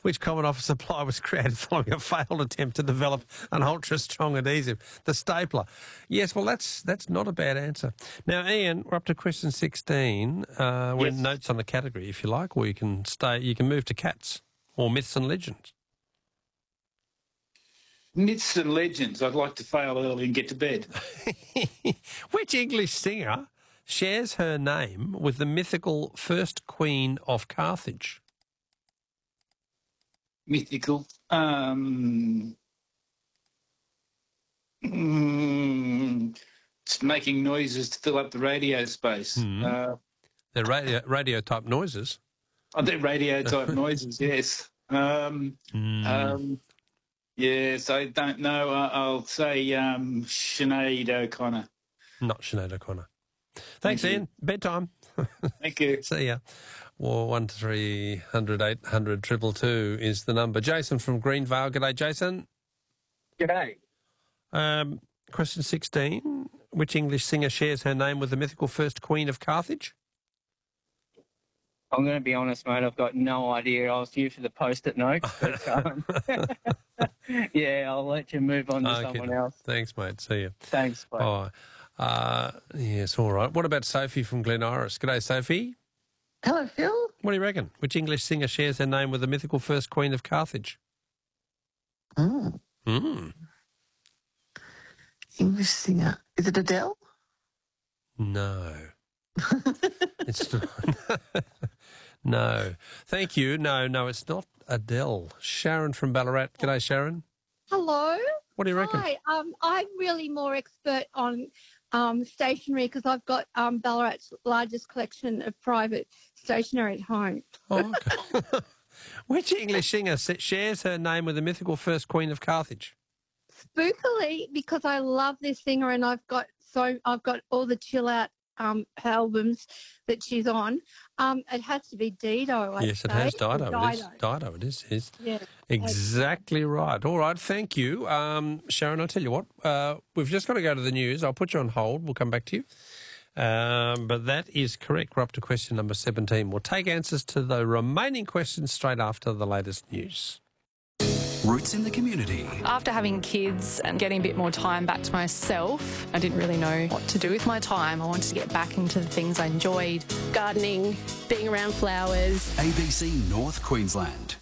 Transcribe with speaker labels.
Speaker 1: Which common office supply was created following a failed attempt to develop an ultra-strong adhesive? The stapler. Yes, well, that's not a bad answer. Now, Ian, we're up to question 16. We're in notes on the category, if you like, or you can move to cats or myths and legends.
Speaker 2: Myths and legends. I'd like to fail early and get to bed.
Speaker 1: Which English singer shares her name with the mythical first queen of Carthage?
Speaker 2: Mythical. It's making noises to fill up the radio space.
Speaker 1: They're radio-type noises.
Speaker 2: Oh, they're radio-type noises, yes. Yes, I don't know. I'll say Sinead O'Connor.
Speaker 1: Not Sinead O'Connor. Thanks, Ian. Bedtime.
Speaker 2: Thank you.
Speaker 1: See ya. Well, 1300 800 222 is the number. Jason from Greenvale. G'day, Jason.
Speaker 3: G'day.
Speaker 1: Question 16. Which English singer shares her name with the mythical first queen of Carthage?
Speaker 3: I'm going to be honest, mate. I've got no idea. I was here for the post-it note. But, yeah, I'll let you move on to someone else.
Speaker 1: Thanks, mate. See you.
Speaker 3: Thanks, mate.
Speaker 1: Oh, yes, all right. What about Sophie from Glen Iris? G'day, Sophie.
Speaker 4: Hello, Phil.
Speaker 1: What do you reckon? Which English singer shares her name with the mythical first queen of Carthage?
Speaker 4: English singer. Is it Adele?
Speaker 1: No. It's not. No. Thank you. No, it's not Adele. Sharon from Ballarat. G'day, Sharon.
Speaker 5: Hello.
Speaker 1: What do you reckon?
Speaker 5: Hi. I'm really more expert on stationery because I've got Ballarat's largest collection of private stationery at home.
Speaker 1: Oh, okay. Which English singer shares her name with the mythical first queen of Carthage?
Speaker 5: Spookily, because I love this singer and I've got all the chill out albums that she's on. It has to be Dido.
Speaker 1: Yes, it has Dido. It is Dido. It is. Yeah, exactly right. All right, thank you, Sharon. I'll tell you what. We've just got to go to the news. I'll put you on hold. We'll come back to you. But that is correct. We're up to question number 17. We'll take answers to the remaining questions straight after the latest news.
Speaker 6: Roots in the community.
Speaker 7: After having kids and getting a bit more time back to myself, I didn't really know what to do with my time. I wanted to get back into the things I enjoyed.
Speaker 8: Gardening, being around flowers.
Speaker 6: ABC North Queensland.